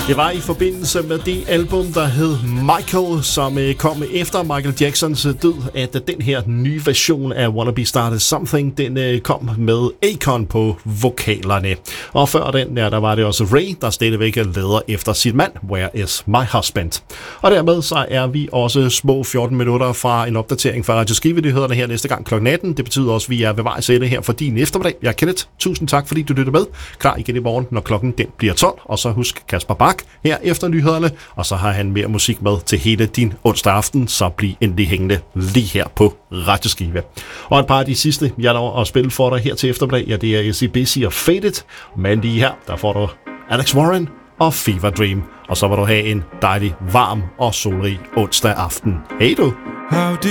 Det var i forbindelse med det album, der hed Michael, som kom efter Michael Jacksons død, at den her nye version af Wanna Be Started Something, den kom med Akon på vokalerne. Og før den, der var det også Ray, der stadigvæk leder efter sin mand, Where Is My Husband. Og dermed så er vi også små 14 minutter fra en opdatering fra Radio Skive-nyhederne her næste gang kl. 18. Det betyder også, at vi er ved vejs ende her for din eftermiddag. Jeg er Kenneth. Tusind tak, fordi du lytter med. Klar igen i morgen, når klokken den bliver 12. Og så husk Kasper Bak her efter nyhederne, og så har han mere musik med til hele din onsdag aften, så bliv endelig hængende lige her på Radio Skive. Og et par af de sidste, jeg når at spille for dig her til eftermiddag, ja, det er AC/DC og Faded, men lige her, der får du Alex Warren og Fever Dream, og så vil du have en dejlig, varm og solrig onsdag aften. Hej du!